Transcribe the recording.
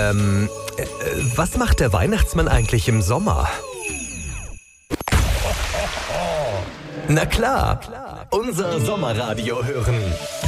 Was macht der Weihnachtsmann eigentlich im Sommer? Na klar, unser Sommerradio hören.